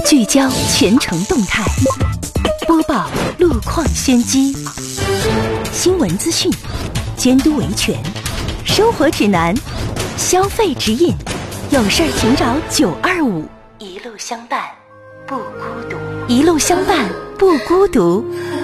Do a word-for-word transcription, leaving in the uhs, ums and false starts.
聚焦全城动态，播报路况先机，新闻资讯，监督维权，生活指南，消费指引，有事儿请找九二五，一路相伴不孤独，一路相伴不孤独。